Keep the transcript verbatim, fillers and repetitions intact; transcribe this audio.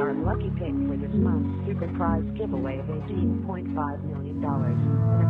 Lucky pick for this month's super prize giveaway of eighteen point five million dollars and a